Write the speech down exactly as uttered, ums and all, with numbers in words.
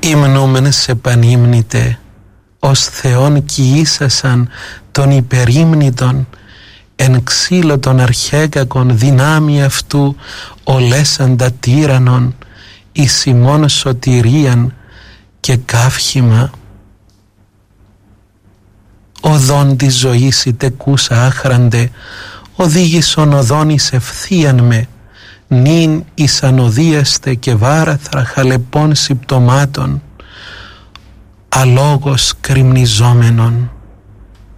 Υμνούμεν σε πανύμνητε, ως Θεόν κοιήσασαν των υπερύμνητων, εν ξύλο των αρχέκακων δυνάμει αυτού ολέσαντα τύραννον, εις ημών σωτηρίαν και καύχημα. Οδόν της ζωής η τεκούσα άχραντε, οδήγησον οδόν εις ευθείαν με, νυν εις ανοδίεστε και βάραθρα χαλεπών συμπτωμάτων, αλόγως κρυμνιζόμενον.